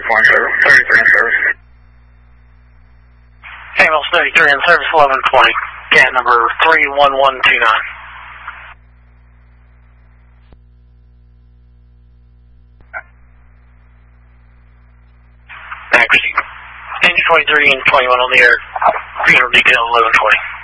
service, 33 in service. Ambulance 33 in service, 1120. GAT number 31129. Accuracy. Engine 23 and 21 on the air. Funeral detail 1120.